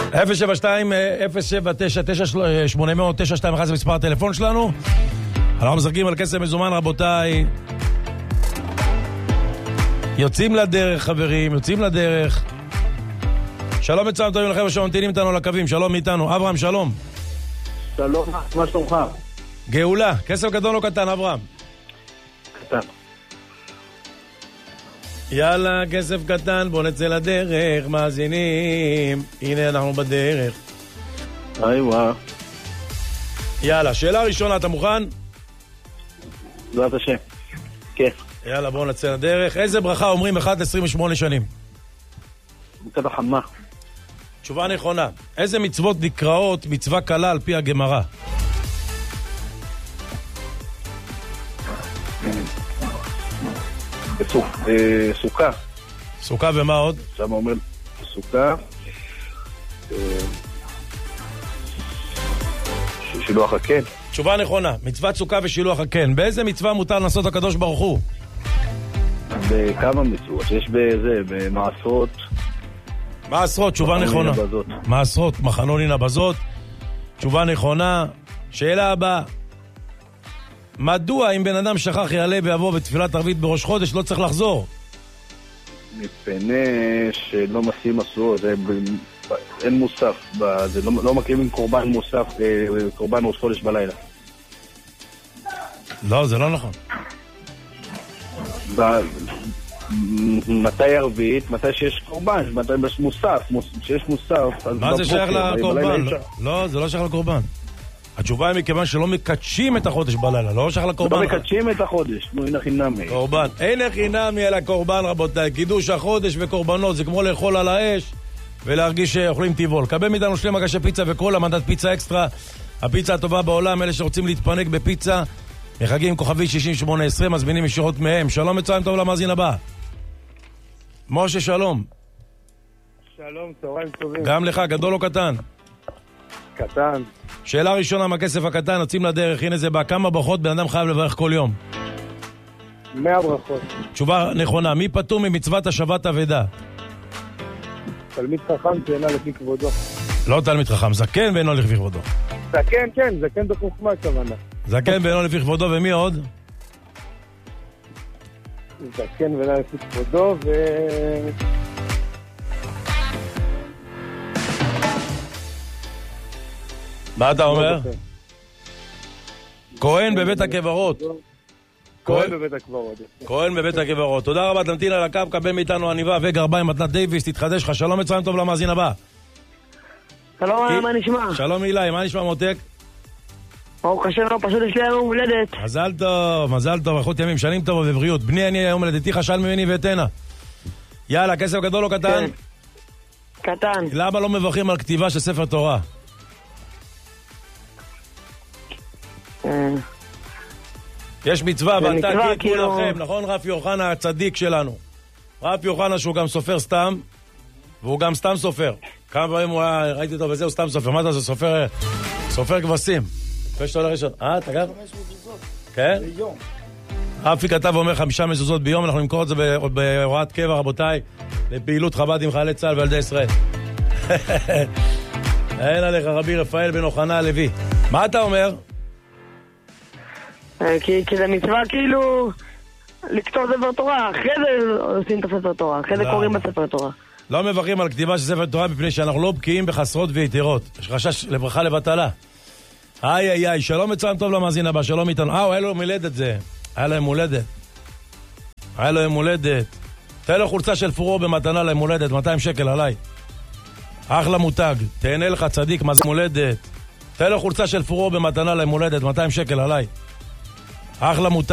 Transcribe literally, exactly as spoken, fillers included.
אפס שבע שתיים אפס שבע תשע תשע שמונה אפס אפס תשע שתיים אחת זה מספר הטלפון שלנו. אנחנו משחקים על כסף מזומן, רבותיי. יוצאים לדרך, חברים, יוצאים לדרך. שלום מצוין, טובים לכם שממתינים איתנו לקווים. שלום מאיתנו. אברהם, שלום. שלום, מה שלומך? גאולה, כסף גדול או קטן, אברהם? קטן. יאללה, כסף קטן, בוא נצא לדרך, מאזינים. הנה אנחנו בדרך. היי וואו. יאללה, שאלה ראשונה, אתה מוכן? בעזרת השם. כן. יאללה, בוא נצא לדרך. איזה ברכה אומרים אחת עשרים ושמונה שנים? מצד החמה. תשובה נכונה. איזה מצוות נקראות מצווה קלה על פי הגמרא? סוכה. סוכה ומה עוד? שם אומר סוכה. שילוח הקן. תשובה נכונה. מצוות סוכה ושילוח הקן. באיזה מצווה מותר לנסות הקדוש ברוך הוא? בכמה מצוות. יש בזה, במעשרות. מעשרות, תשובה נכונה. מעשרות, מחנונים הבזות. תשובה נכונה. שאלה הבאה. מדוע אם בן אדם שכח יעלה ויבוא בתפילת ערבית בראש חודש לא צריך לחזור? מפני שלא משים אסור, אין מוסף, זה לא, לא מקריבים קורבן מוסף, קורבן ראש חודש בלילה. לא, זה לא נכון. ב... מתי ערבית? מתי שיש קורבן? מתי יש מוסף? שיש מוסף, אז מה זה שייך לקורבן? לא, לא, זה לא שייך לקורבן. התשובה היא מכיוון שלא מקדשים את החודש בלילה, לא שייך לקורבן. לא מקדשים את החודש, נו, אין חינמי. קורבן. אין חינמי על הקורבן, רבותיי. קידוש החודש וקורבנות, זה כמו לאכול על האש ולהרגיש שאוכלים טבעול. קבל מאיתנו שני מגשי פיצה וכל המדד פיצה אקסטרה. הפיצה הטובה בעולם, אלה שרוצים להתפנק בפיצה, מחגים כוכבי שישים שמונה עשרה, מזמינים ישירות מהם. שלום מצוין, טוב למאזין הבא. משה, שלום. שלום, צהריים טובים. גם לך, גדול או קטן? קטן. שאלה ראשונה מהכסף הקטן, יוצאים לדרך, הנה זה בא, כמה ברכות בן אדם חייב לברך כל יום? מאה ברכות. תשובה נכונה, מי פטור ממצוות השבת אבדה? תלמיד חכם שאינה לפי כבודו. לא תלמיד חכם, זקן ואינו לפי כבודו. זקן, כן, זקן בחוכמה כוונה. זקן ואינו לפי כבודו, ומי עוד? זקן ואינו לפי כבודו, ו... מה אתה אומר? כהן בבית הקברות. כהן בבית הקברות. כהן בבית הקברות. תודה רבה, תמתין על הקו, קבל מאיתנו עניבה וגרביים מתנת דייביס, תתחדש לך. שלום מצוין, טוב למאזין הבא. שלום, מה נשמע? שלום אילי, מה נשמע מותק? ברוך השם, פשוט יש לי היום הולדת. מזל טוב, מזל טוב, איכות ימים, שנים טוב ובבריאות. בני אני היום הולדתי, חשל ממני ואתנה. יאללה, כסף גדול או קטן? קטן. למה לא מברכים על כתיבה של ספר תורה? יש מצווה, ואתה תקראו לכם, נכון? רפי יוחנה הצדיק שלנו. רפי יוחנה שהוא גם סופר סתם, והוא גם סתם סופר. כמה פעמים הוא היה, ראיתי אותו וזה, הוא סתם סופר. מה אתה זה? סופר, סופר כבשים. אחרי שאתה הולך ראשון. אה, אתה גם? חמש מזוזות. כן? ביום. רפי כתב ואומר חמישה מזוזות ביום, אנחנו נמכור את זה בהוראת קבע, רבותיי, לפעילות חב"ד עם חיילי צה"ל וילדי ישראל. אין עליך רבי רפאל בן אוחנה הלוי. מה אתה אומר? כי, כי זה מצווה כאילו לכתוב ספר תורה, אחרי זה עושים את הספר תורה, אחרי זה קוראים בספר תורה. לא מברכים על כתיבה של ספר תורה מפני שאנחנו לא בקיאים בחסרות ויתירות. יש חשש לברכה לבטלה. איי איי איי, שלום מצוין טוב למאזין הבא, שלום איתנו. אה, היה לו מולדת זה. היה לו מולדת. היה לו מולדת. תן לו חולצה של פורור במתנה למולדת, מאתיים שקל עליי. אחלה מותג. תהנה לך צדיק, מה זה מולדת. תן לו חולצה של פורור במתנה למולדת, מאתיים שקל עליי. אחלה מותג.